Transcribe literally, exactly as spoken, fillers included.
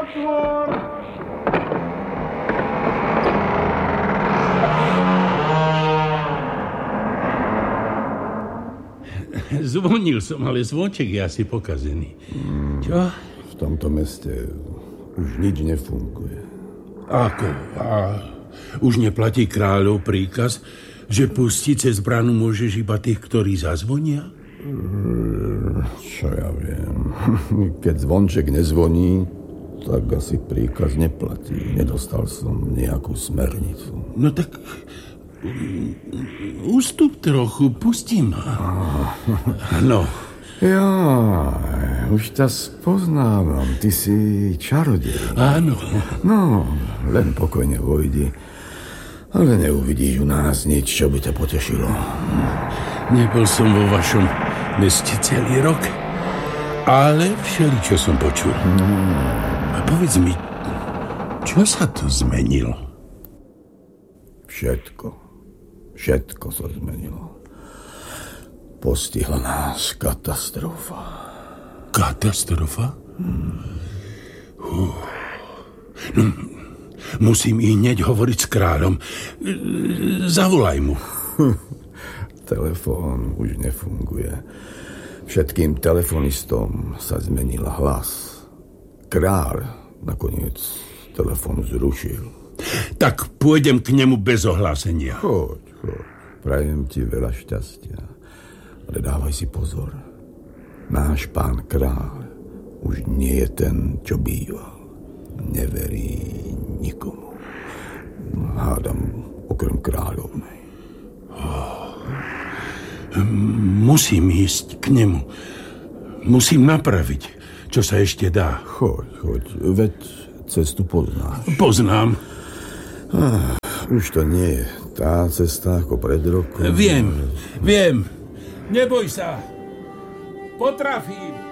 otvor! Zvonil som, ale zvonček je asi pokazený. Mm, Čo? V tomto meste už nič nefunguje. Ako? A už neplatí kráľov príkaz, že pustiť cez bránu môžeš iba tých, ktorí zazvonia? Čo ja viem. Keď zvonček nezvoní, tak asi príkaz neplatí. Nedostal som nejakú smernicu. No tak ústup trochu, pustí ma. No. Ja, už ťa spoznávam. Ty si čarodej. Áno. No, len pokojne vojdi. Ale neuvidíš u nás nič, čo by ťa potešilo. Nebol som vo vašom meste celý rok, ale všeličo som počul. A povedz mi, čo sa tu zmenilo? Všetko. Všetko sa zmenilo. Postihla nás katastrofa. Katastrofa? Hmm. Uh. No, musím i hneď hovoriť s kráľom. Zavolaj mu. Telefón už nefunguje. Všetkým telefonistom sa zmenil hlas. Kráľ nakoniec telefón zrušil. Tak pôjdem k nemu bez ohlásenia. Choď, choď. Prajem ti veľa šťastia. Ale dávaj si pozor. Náš pán kráľ už nie je ten, čo býval. Neverí nikomu. Hádam okrem kráľovnej. Oh. Musím ísť k nemu. Musím napraviť, čo sa ešte dá. Choď, choď. Veď cestu poznáš. Poznám. Ah, už to nie je tá cesta ako pred rokom. Viem, viem. Neboj sa. Potrafím.